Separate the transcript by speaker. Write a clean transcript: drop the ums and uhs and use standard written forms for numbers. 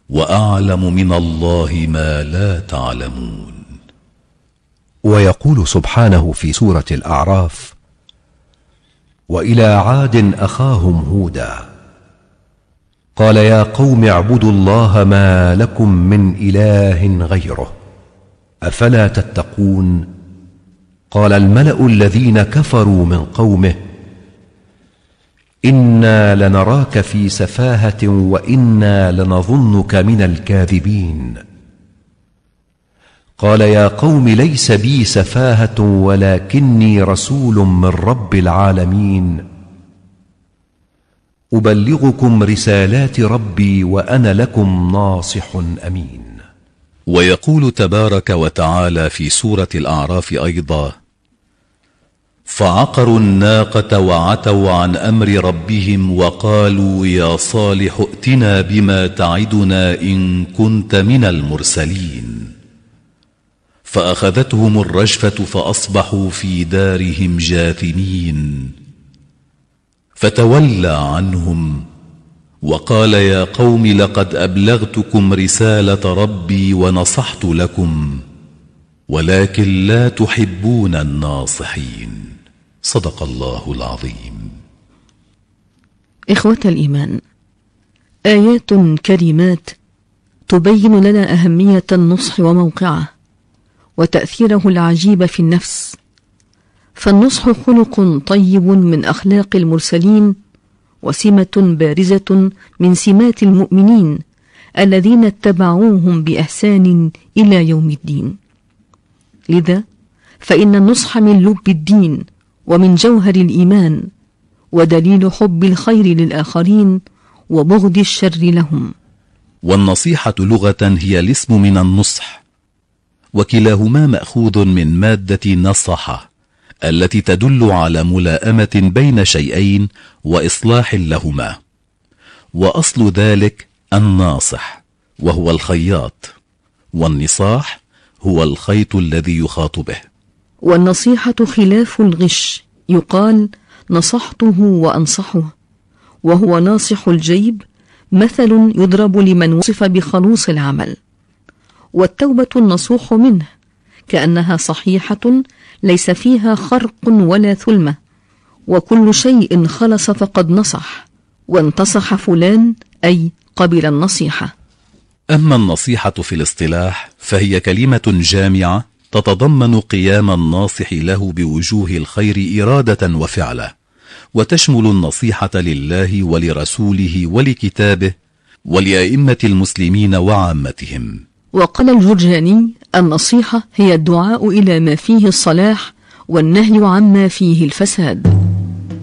Speaker 1: وأعلم من الله ما لا تعلمون.
Speaker 2: ويقول سبحانه في سورة الأعراف: وإلى عاد أخاهم هودا قال يا قوم اعبدوا الله ما لكم من إله غيره أفلا تتقون. قال الملأ الذين كفروا من قومه إنا لنراك في سفاهة وإنا لنظنك من الكاذبين. قال يا قوم ليس بي سفاهة ولكني رسول من رب العالمين أبلغكم رسالات ربي وأنا لكم ناصح أمين.
Speaker 1: ويقول تبارك وتعالى في سورة الأعراف أيضا: فعقروا الناقة وعتوا عن أمر ربهم وقالوا يا صالح ائتنا بما تعدنا إن كنت من المرسلين. فأخذتهم الرجفة فأصبحوا في دارهم جاثمين. فتولى عنهم وقال يا قوم لقد أبلغتكم رسالة ربي ونصحت لكم ولكن لا تحبون الناصحين. صدق الله العظيم.
Speaker 3: إخوة الإيمان، آيات كريمات تبين لنا أهمية النصح وموقعه وتأثيره العجيب في النفس. فالنصح خلق طيب من أخلاق المرسلين وسمة بارزة من سمات المؤمنين الذين اتبعوهم بإحسان إلى يوم الدين. لذا فإن النصح من لب الدين ومن جوهر الإيمان ودليل حب الخير للآخرين وبغض الشر لهم.
Speaker 1: والنصيحة لغة هي الاسم من النصح، وكلاهما مأخوذ من مادة نصح التي تدل على ملائمة بين شيئين وإصلاح لهما. وأصل ذلك الناصح وهو الخياط، والنصاح هو الخيط الذي يخاط به.
Speaker 3: والنصيحة خلاف الغش، يقال نصحته وأنصحه، وهو ناصح الجيب مثل يضرب لمن وصف بخلوص العمل. والتوبة النصوح منه كأنها صحيحة ليس فيها خرق ولا ثلمة، وكل شيء خلص فقد نصح، وانتصح فلان أي قبل النصيحة.
Speaker 1: أما النصيحة في الاصطلاح فهي كلمة جامعة تتضمن قيام الناصح له بوجوه الخير إرادة وفعلا، وتشمل النصيحة لله ولرسوله ولكتابه ولأئمة المسلمين وعامتهم.
Speaker 3: وقال الجرجاني: النصيحة هي الدعاء إلى ما فيه الصلاح والنهي عما فيه الفساد.